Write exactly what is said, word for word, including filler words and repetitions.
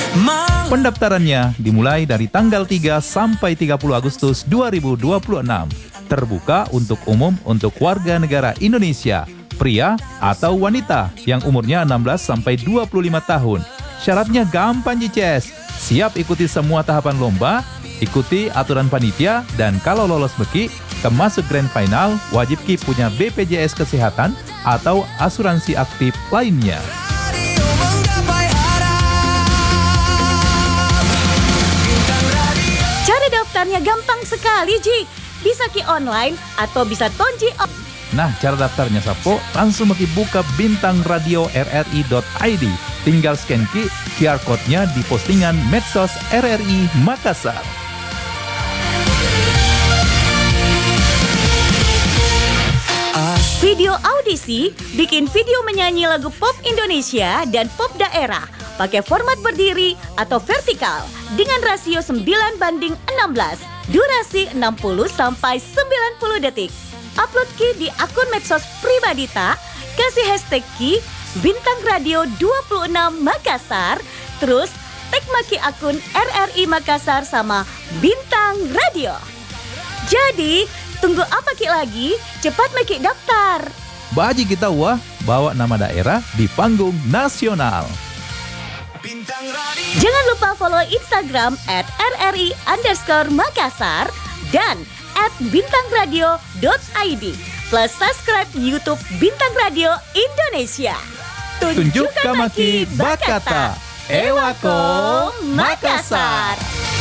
Pendaftarannya dimulai dari tanggal tiga sampai tiga puluh Agustus dua ribu dua puluh enam. Terbuka untuk umum untuk warga negara Indonesia, pria atau wanita yang umurnya enam belas sampai dua puluh lima tahun. Syaratnya gampang, Cices. Siap ikuti semua tahapan lomba, ikuti aturan panitia, dan kalau lolos beki, termasuk grand final, wajib Ki punya B P J S Kesehatan atau asuransi aktif lainnya. Cara daftarnya gampang sekali, Ji. Bisa Ki online atau bisa tonji on. Nah, cara daftarnya Sapo, langsung Ki buka bintang radio r r i dot i d. Tinggal scan Ki Q R code-nya di postingan medsos R R I Makassar. Video audisi, bikin video menyanyi lagu pop Indonesia dan pop daerah. Pakai format berdiri atau vertikal dengan rasio sembilan banding enam belas. Durasi enam puluh sampai sembilan puluh detik. Upload Ki di akun medsos pribadi tak, kasih hashtag Ki Bintang Radio dua puluh enam Makassar, terus tag maki akun R R I Makassar sama Bintang Radio. Jadi, tunggu apa Ki lagi? Cepat maki daftar. Baji kita wah bawa nama daerah di panggung nasional. Jangan lupa follow Instagram at r r i underscore Makassar dan at bintangradio dot i d. Plus subscribe YouTube Bintang Radio Indonesia. Tunjukkan maki bakata. Ewako Makassar.